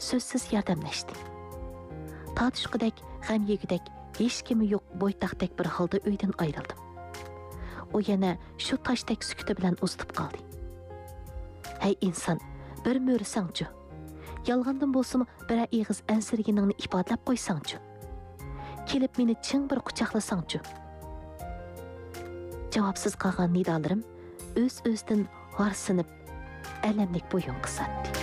so'zsiz yordamlashdi. Tatishqidek, g'am yegidek, hech kimi yo'q bo'ytaqdek bir holda uydan ayrildim. O yana shu tashdek sukuti bilan uzitib qoldi. Hey inson, bir mo'risangchu. Yolg'ondan bo'lsa-mu bir ig'iz ansirginingni ifodalab qo'ysangchu. Kelib meni ching bir quchoqlasangchu. Javobsiz qolgan nidolarim o'z-o'zidan varsinib, alamlik bo'yin qisatdi.